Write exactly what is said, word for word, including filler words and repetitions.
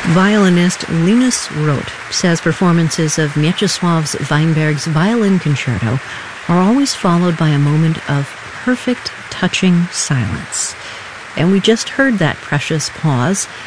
Violinist Linus Roth says performances of Mieczysław Weinberg's Violin Concerto are always followed by a moment of perfect, touching silence. And we just heard that precious pause